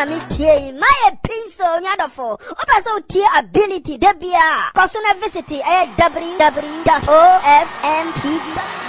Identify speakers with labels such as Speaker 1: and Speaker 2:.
Speaker 1: na me tie my pinso nyadofo oba so tie ability debia koso na visit www.ofmtv